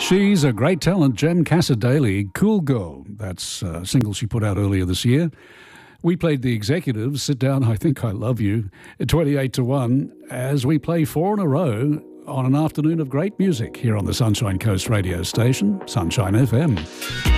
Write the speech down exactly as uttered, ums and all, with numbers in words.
She's a great talent, Jem Cassar-Daley, Cool Girl. That's a single she put out earlier this year. We played The Executives, Sit Down, I Think I Love You, at twenty-eight to one, as we play four in a row on an afternoon of great music here on the Sunshine Coast radio station, Sunshine F M.